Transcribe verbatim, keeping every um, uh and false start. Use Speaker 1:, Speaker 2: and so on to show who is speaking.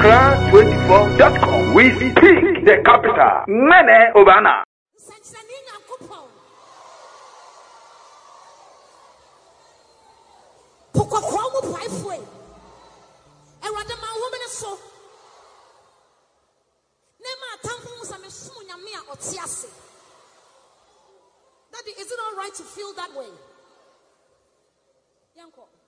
Speaker 1: accra twenty-four dot com. We speak the capital. Nene Obana.
Speaker 2: Daddy, is it all right to feel that way? Yanko.